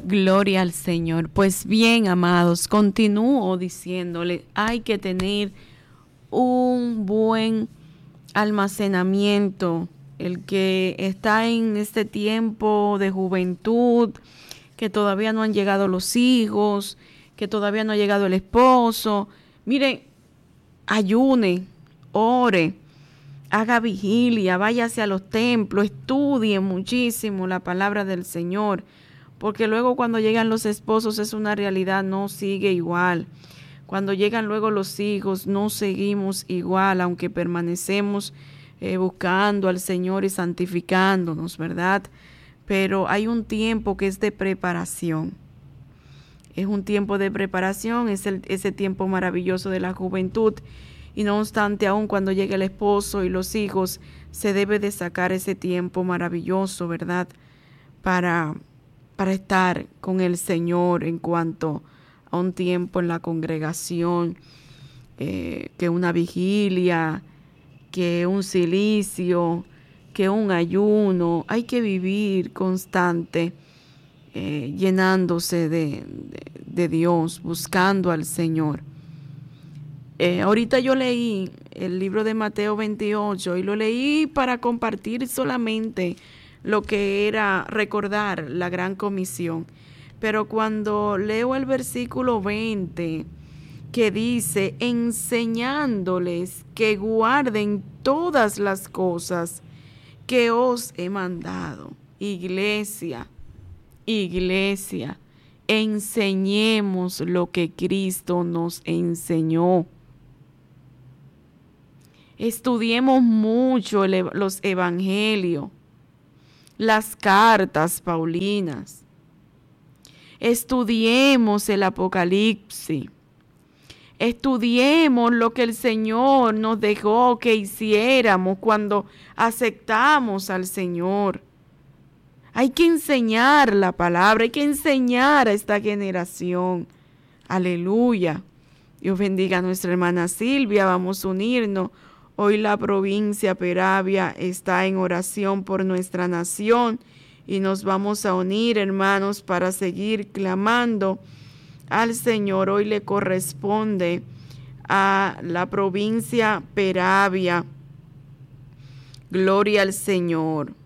Gloria al Señor. Pues bien, amados, continúo diciéndole, hay que tener un buen almacenamiento. El que está en este tiempo de juventud, que todavía no han llegado los hijos, que todavía no ha llegado el esposo. Mire, ayune, ore, haga vigilia, váyase a los templos, estudie muchísimo la palabra del Señor, porque luego cuando llegan los esposos es una realidad, no sigue igual. Cuando llegan luego los hijos, no seguimos igual, aunque permanecemos buscando al Señor y santificándonos, ¿verdad? Pero hay un tiempo que es de preparación. Es un tiempo de preparación, es ese tiempo maravilloso de la juventud. Y no obstante, aun cuando llegue el esposo y los hijos, se debe de sacar ese tiempo maravilloso, ¿verdad? Para estar con el Señor en cuanto a un tiempo en la congregación, que una vigilia, que un cilicio, que un ayuno. Hay que vivir constante, llenándose de Dios, buscando al Señor. Ahorita yo leí el libro de Mateo 28 y lo leí para compartir solamente lo que era recordar la gran comisión. Pero cuando leo el versículo 20, que dice, enseñándoles que guarden todas las cosas que os he mandado. Iglesia, enseñemos lo que Cristo nos enseñó. Estudiemos mucho los evangelios, las cartas paulinas. Estudiemos el Apocalipsis. Estudiemos lo que el Señor nos dejó que hiciéramos cuando aceptamos al Señor. Hay que enseñar la palabra, hay que enseñar a esta generación. Aleluya. Dios bendiga a nuestra hermana Silvia, vamos a unirnos. Hoy la provincia Peravia está en oración por nuestra nación y nos vamos a unir, hermanos, para seguir clamando al Señor. Hoy le corresponde a la provincia Peravia. Gloria al Señor.